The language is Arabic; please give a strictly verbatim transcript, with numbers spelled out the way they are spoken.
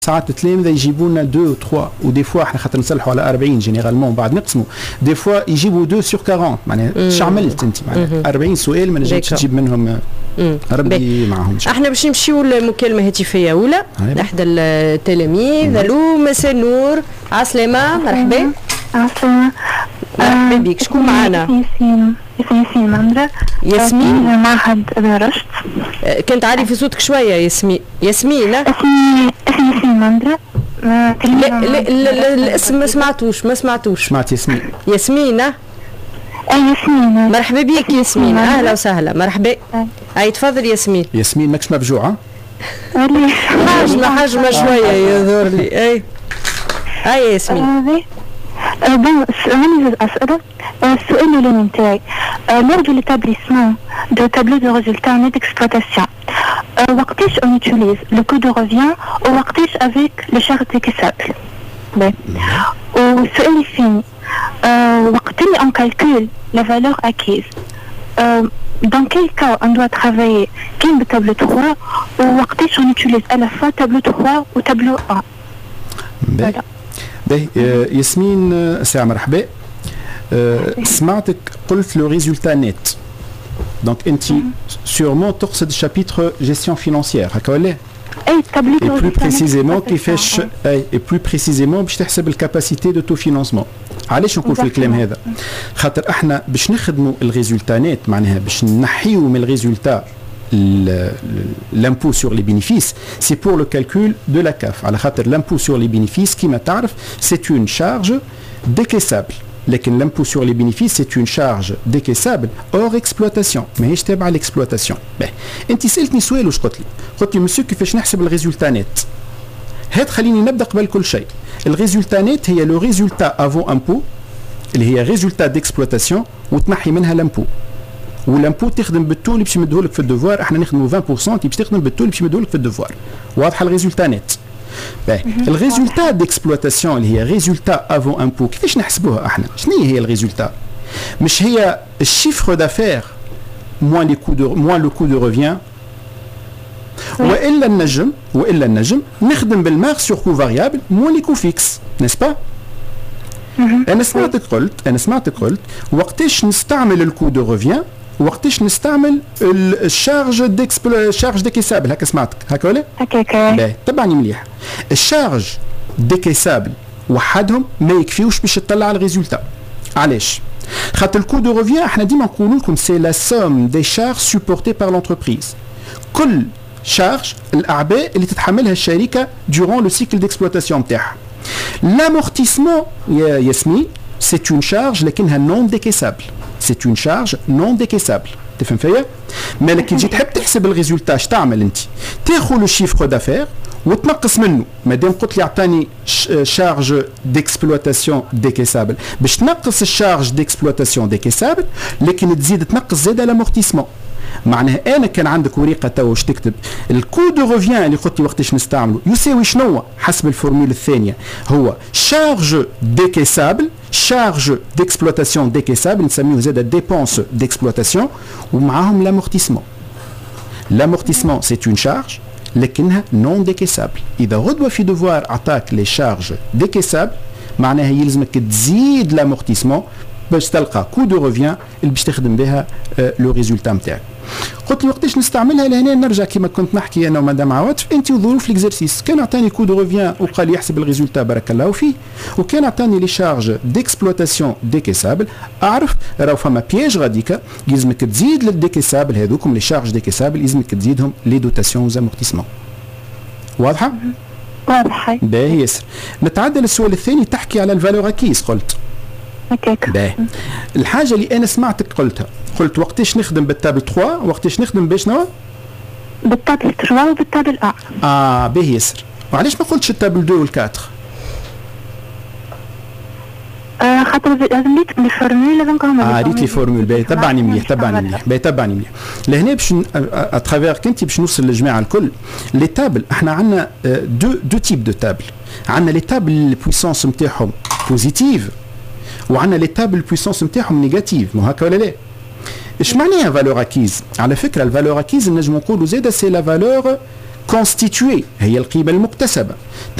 ساعات التلامذه يجيبوا لنا دو تخوا ودي فوا احنا خاطر نصلحوا على أربعين جينيرالمون بعد نقسموا دي فوا يجيبوا دو سور أربعين معناها اش عملت انت معناها أربعين سؤال ما نجمش تجيب منهم ربي معهم. احنا باش نمشيو لمكالمه هاتفيه اولى احدى التلاميذ. الو مساء النور عسلامه مرحبا. عسلامه مرحبا بك. شكون معنا؟ ياسمين ياسمين مندرة. ياسمين معهد ابي رشد. كنت عالي في صوتك شويه ياسمين. ياسمين اسمي اسمي ياسمين مندرة. لا لا لا الاسم ما سمعتوش ما سمعتوش. سمعت ياسمين. ياسمين اي ياسمين. مرحبا بك ياسمين. اهلا وسهلا مرحبا. اي تفضل ياسمين. ياسمين ماكش مبجوعه؟ حجمه حجمه شويه يظهر لي. اي اي ياسمين. بون راني زوج اسئله. السؤال الاولاني نتاعي lors de l'établissement de tableau de résultats net d'exploitation وقتاش on utilise le coût de revient ووقتاش avec le charge décaissable. والسؤال الثاني وقت اللي on calcule la valeur acquise dans quel cas on doit travailler كاين بالتابلو ثلاثة ووقتاش on utilise à la fois tableau ثلاثة و tableau واحد. باهي باهي ياسمين ساعة مرحبا. سمعتك قلت لو ريزولتا نت دونك انت سيغمون تقصد الشابيتر جيستيون فينانسيير هكا ولا؟ اي تابلو اي بلو بريسيزيمون كيفاش اي اي بلو بريسيزيمون باش تحسب الكاباسيتي دو تو فينانسمون. علاش نقول في الكلام هذا؟ خاطر احنا باش نخدموا الريزولتا نت معناها باش نحيو من الريزولتا l'impôt sur les bénéfices, c'est pour le calcul de la C A F. على خاطر l'impôt sur les bénéfices كما تعرف c'est une charge décaissable. لكن l'impôt sur les bénéfices c'est une charge décaissable hors exploitation ماهيش تابعه l'exploitation. باهي انت سالتني سؤال واش قلت لي؟ قلت لي مسيو كيفاش نحسب الريزولتا نت؟ هات خليني نبدا قبل كل شيء. الريزولتا نت هي لو ريزولتا افون امبو اللي هي ريزولتا ديكسبلوتاسيون وتنحي منها لامبو. والامبو تخدم بالتو اللي باش يمدهولك في الدوفوار. احنا نخدموا عشرة بالمئة انت باش تخدم بالتو اللي باش يمدهولك في الدوفوار. واضحه الريزولتا نت؟ باهي الريزولتا ديكسبلوتاسيون اللي هي ريزولتا افون امبو كيفاش نحسبوها احنا؟ شنو هي الريزولتا؟ مش هي الشيفر دافير موان لي كو دو موان لو كو دو ريفيان والا النجم والا النجم نخدم بالمارج سور كو فاريابل موان لي كو فيكس نيس با؟ انا سمعتك قلت انا سمعتك قلت وقتاش نستعمل الكو دو ريفيان وقتاش نستعمل الشارج ديكسبل شارج ديكيسابل هكا سمعتك هكا ولا؟ هكاكا. باهي تبعني مليح. الشارج ديكيسابل وحدهم ما يكفيوش باش تطلع على الريزولتا. علاش؟ خاطر الكو دو ريفيان احنا ديما نقولوا لكم سي لا سوم دي شارج سوبورتي بار لونتربريز. كل شارج الاعباء اللي تتحملها الشركه دورون لو سيكل ديكسبلوتاسيون نتاعها. لامورتيسمون يا ياسمين سي اون شارج لكنها نون ديكيسابل. C'est une charge non décaissable. تفهم فيا؟ مالك كي تجي تحب تحسب الريزولتا اش تعمل انت؟ تاخذ لو شيفر دافير وتنقص منه. مادام قلت لي اعطاني شارج ديكسبلوتاسيون ديكيسابل باش تنقص الشارج ديكسبلوتاسيون ديكيسابل لكن تزيد تنقص زاد لامورتيسمون. معناها انا كان عندك ورقه تو واش تكتب الكو دو ريفيان اللي قلت لي وقتاش نستعمله يساوي شنو حسب الفورمول الثانيه؟ هو شارج ديكيسابل charge d'exploitation décaissable نسميه زاد dépense d'exploitation ومعاهم l'amortissement. L'amortissement c'est une charge لكنها non décaissable. إذا غدوة في devoir عطاك les charges décaissables معناها يلزمك تزيد l'amortissement باش تلقى كو دو ريفيان اللي باش تخدم بها لو ريزولتا نتاعك. قلت لي وقتاش نستعملها لهنا نرجع كما كنت نحكي انا ومدام عواطف انت وظروف ليكزرسيس. كان عطاني كو دو ريفيان وقال لي يحسب الريزولتا بارك الله فيه وكان عطاني لي شارج ديكسبلوتاسيون ديكيسابل اعرف راهو فما بياج غاديكا يلزمك تزيد للديكيسابل هذوكم لي شارج ديكيسابل يلزمك تزيدهم لي دوتاسيون وزامورتيسمون. واضحه؟ واضحه. باهي ياسر. نتعدى للسؤال الثاني تحكي على الفالور اكيس قلت. هكاك. باهي. الحاجه اللي انا سمعتك قلتها قلت وقتاش نخدم بالتابل ثلاثة وقتاش نخدم باش نوع؟ بالتابل ثلاثة وبالتابل واحد. اه باهي ياسر. وعلاش ما قلتش التابل اثنين والأربعة؟ آه خاطر لازم ريت لي فورمول لازم كهم اه ريت لي فورمول. باهي تبعني مليح تبعني مليح باهي تبعني مليح. لهنا باش اترافير كنتي باش نوصل للجماعه الكل. لي تابل احنا عندنا دو دو تيب دو تابل. عندنا لي تابل البويسونس نتاعهم بوزيتيف وعندنا لي تابل البويسونس نتاعهم نيجاتيف. مو هكا ولا لا؟ اش معناها فالور اكيز؟ على فكره الفالور اكيز نجم نقولوا زاده سي لا فالور constituée هي القيمة المكتسبة